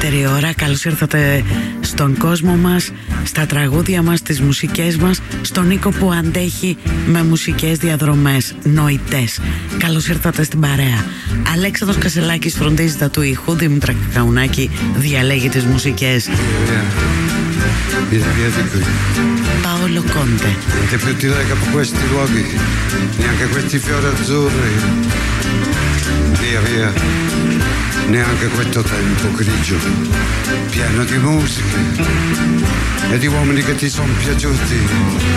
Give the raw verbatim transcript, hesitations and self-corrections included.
δεύτερη ώρα. Καλώς ήρθατε στον κόσμο μας, στα τραγούδια μας, στις μουσικές μας, στον Νίκο που αντέχει με μουσικές διαδρομές νοητές. Καλώς ήρθατε στην παρέα. Αλέξανδρος Κασελάκης φροντίζει τα του ήχου, Δήμητρα Κακαουνάκη διαλέγει τις μουσικές. Via, via di qui. Paolo Conte. Niente più ti lega per questi luoghi, neanche questi fiori azzurri. Via, via. Neanche questo tempo grigio, pieno di musiche e di uomini che ti sono piaciuti.